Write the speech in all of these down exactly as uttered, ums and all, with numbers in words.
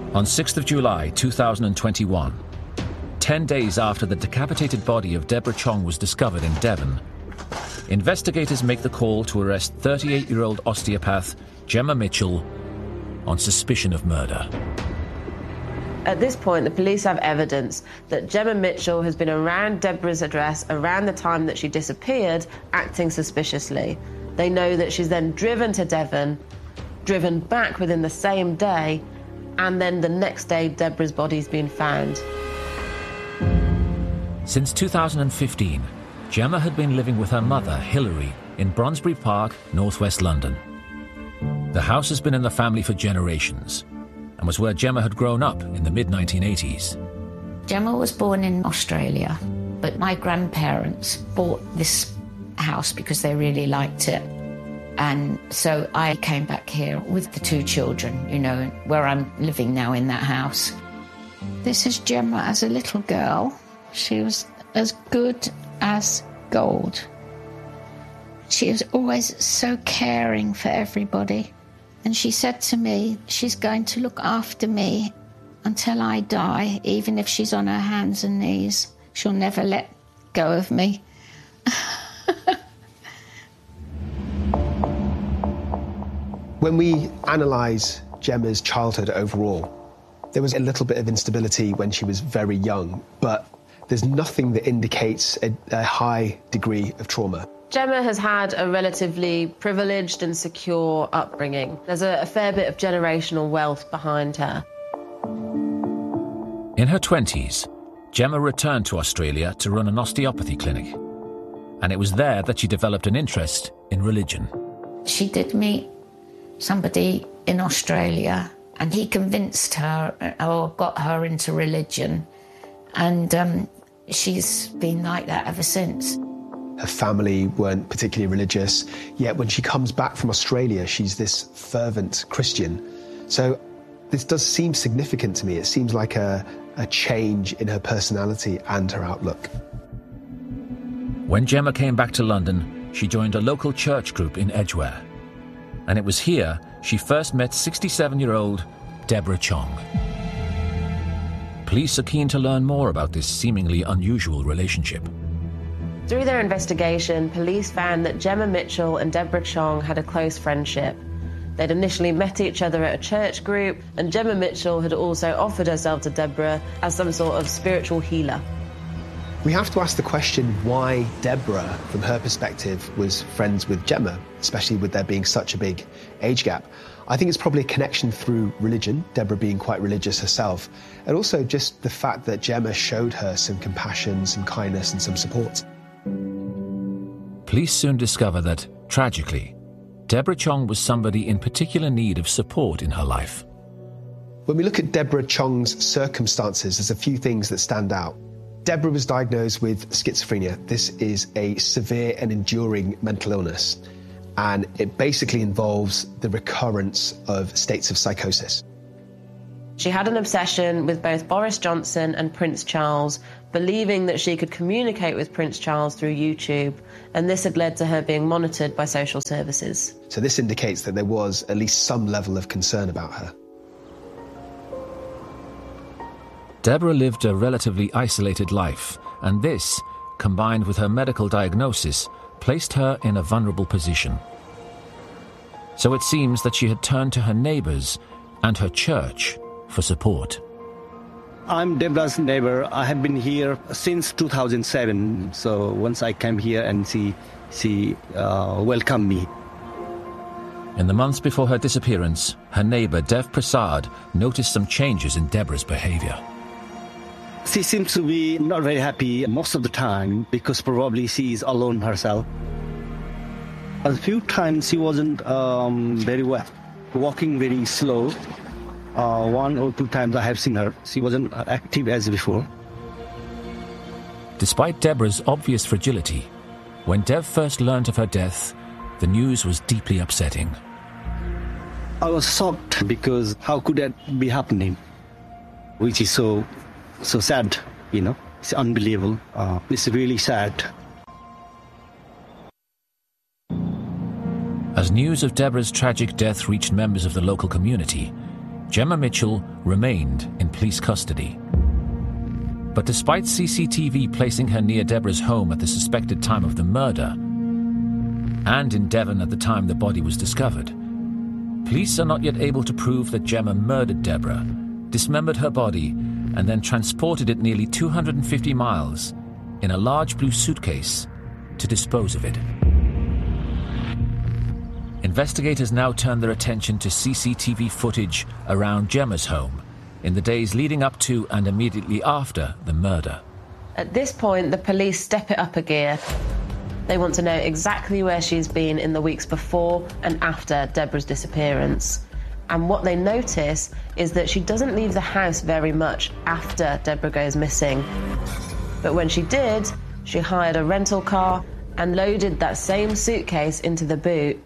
On sixth of July two thousand twenty-one, ten days after the decapitated body of Deborah Chong was discovered in Devon, investigators make the call to arrest thirty-eight-year-old osteopath Gemma Mitchell on suspicion of murder. At this point, the police have evidence that Gemma Mitchell has been around Deborah's address around the time that she disappeared, acting suspiciously. They know that she's then driven to Devon, driven back within the same day, and then the next day Deborah's body's been found. Since two thousand fifteen, Gemma had been living with her mother, Hilary, in Bronsbury Park, northwest London. The house has been in the family for generations and was where Gemma had grown up in the mid nineteen eighties. Gemma was born in Australia, but my grandparents bought this house because they really liked it. And so I came back here with the two children, you know, where I'm living now in that house. This is Gemma as a little girl. She was as good as gold. She was always so caring for everybody. And she said to me, she's going to look after me until I die, even if she's on her hands and knees. She'll never let go of me. When we analyse Gemma's childhood overall, there was a little bit of instability when she was very young, but there's nothing that indicates a, a high degree of trauma. Gemma has had a relatively privileged and secure upbringing. There's a, a fair bit of generational wealth behind her. In her twenties, Gemma returned to Australia to run an osteopathy clinic, and it was there that she developed an interest in religion. She did meet somebody in Australia, and he convinced her or got her into religion, and um, she's been like that ever since. Her family weren't particularly religious, yet when she comes back from Australia, she's this fervent Christian. So this does seem significant to me. It seems like a, a change in her personality and her outlook. When Gemma came back to London, she joined a local church group in Edgware. And it was here she first met sixty-seven-year-old Deborah Chong. Police are keen to learn more about this seemingly unusual relationship. Through their investigation, police found that Gemma Mitchell and Deborah Chong had a close friendship. They'd initially met each other at a church group, and Gemma Mitchell had also offered herself to Deborah as some sort of spiritual healer. We have to ask the question why Deborah, from her perspective, was friends with Gemma, especially with there being such a big age gap. I think it's probably a connection through religion, Deborah being quite religious herself, and also just the fact that Gemma showed her some compassion, some kindness and some support. Police soon discover that, tragically, Deborah Chong was somebody in particular need of support in her life. When we look at Deborah Chong's circumstances, there's a few things that stand out. Deborah was diagnosed with schizophrenia. This is a severe and enduring mental illness, and it basically involves the recurrence of states of psychosis. She had an obsession with both Boris Johnson and Prince Charles, believing that she could communicate with Prince Charles through YouTube, and this had led to her being monitored by social services. So this indicates that there was at least some level of concern about her. Deborah lived a relatively isolated life, and this, combined with her medical diagnosis, placed her in a vulnerable position. So it seems that she had turned to her neighbours and her church for support. I'm Deborah's neighbour. I have been here since two thousand seven, so once I came here and she, she uh, welcomed me. In the months before her disappearance, her neighbour Dev Prasad noticed some changes in Deborah's behaviour. She seems to be not very happy most of the time because probably she is alone herself. A few times she wasn't um, very well, walking very slow. Uh, one or two times I have seen her. She wasn't active as before. Despite Deborah's obvious fragility, when Dev first learnt of her death, the news was deeply upsetting. I was shocked because how could that be happening? Which is so, so sad, you know. It's unbelievable. Uh, it's really sad. As news of Deborah's tragic death reached members of the local community, Gemma Mitchell remained in police custody. But despite C C T V placing her near Deborah's home at the suspected time of the murder, and in Devon at the time the body was discovered, police are not yet able to prove that Gemma murdered Deborah, dismembered her body, and then transported it nearly two hundred fifty miles in a large blue suitcase to dispose of it. Investigators now turn their attention to C C T V footage around Gemma's home in the days leading up to and immediately after the murder. At this point, the police step it up a gear. They want to know exactly where she's been in the weeks before and after Deborah's disappearance. And what they notice is that she doesn't leave the house very much after Deborah goes missing. But when she did, she hired a rental car and loaded that same suitcase into the boot.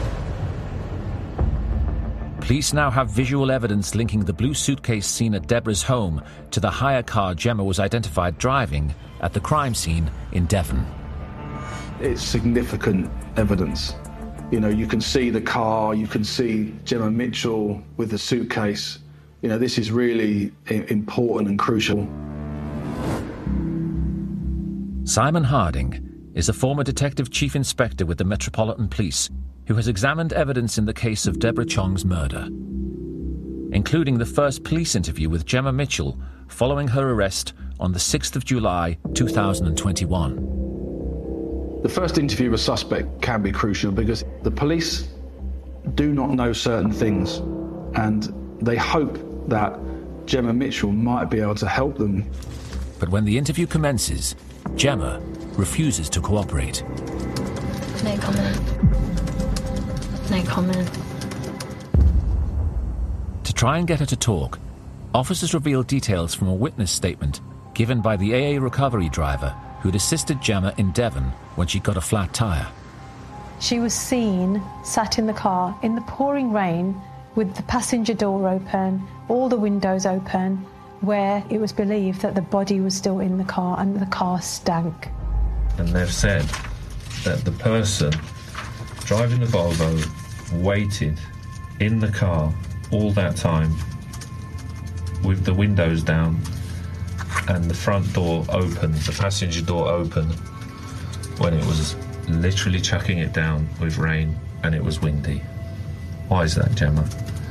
Police now have visual evidence linking the blue suitcase seen at Deborah's home to the hire car Gemma was identified driving at the crime scene in Devon. It's significant evidence. You know, you can see the car, you can see Gemma Mitchell with the suitcase. You know, this is really important and crucial. Simon Harding is a former Detective Chief Inspector with the Metropolitan Police who has examined evidence in the case of Deborah Chong's murder, including the first police interview with Gemma Mitchell following her arrest on the sixth of July two thousand twenty-one. The first interview with a suspect can be crucial because the police do not know certain things, and they hope that Gemma Mitchell might be able to help them. But when the interview commences, Gemma refuses to cooperate. No comment. No comment. To try and get her to talk, officers reveal details from a witness statement given by the A A recovery driver who'd assisted Gemma in Devon when she got a flat tyre. She was seen sat in the car in the pouring rain with the passenger door open, all the windows open, where it was believed that the body was still in the car and the car stank. And they've said that the person driving the Volvo waited in the car all that time with the windows down and the front door open, the passenger door open, when it was literally chucking it down with rain and it was windy. Why is that, Gemma?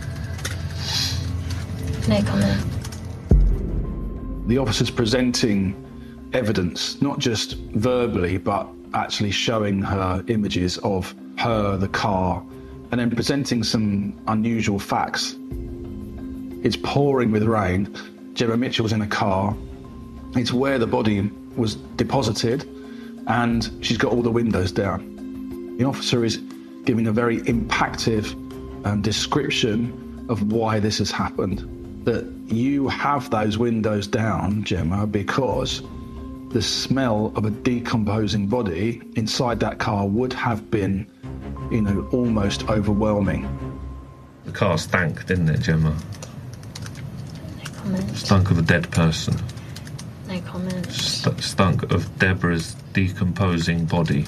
No comment. The officer's presenting evidence, not just verbally, but actually showing her images of her, the car, and then presenting some unusual facts. It's pouring with rain. Gemma Mitchell's in a car. It's where the body was deposited, and she's got all the windows down. The officer is giving a very impactful um, description of why this has happened. That you have those windows down, Gemma, because the smell of a decomposing body inside that car would have been, you know, almost overwhelming. The car stank, didn't it, Gemma? No comment. Stunk of a dead person. No comment. St- stunk of Deborah's decomposing body.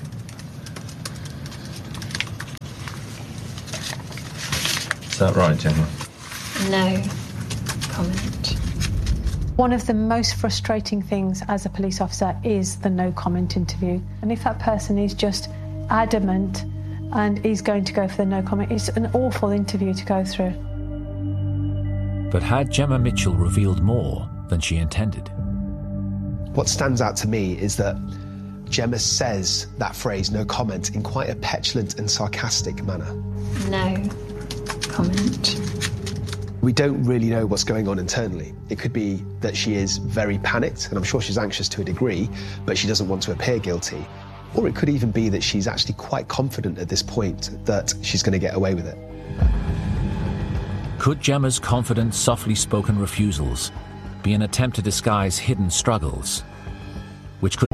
Is that right, Gemma? No comment. One of the most frustrating things as a police officer is the no comment interview. And if that person is just adamant and is going to go for the no comment, it's an awful interview to go through. But had Gemma Mitchell revealed more than she intended? What stands out to me is that Gemma says that phrase, no comment, in quite a petulant and sarcastic manner. No comment. We don't really know what's going on internally. It could be that she is very panicked, and I'm sure she's anxious to a degree, but she doesn't want to appear guilty. Or it could even be that she's actually quite confident at this point that she's going to get away with it. Could Gemma's confident, softly spoken refusals be an attempt to disguise hidden struggles, which could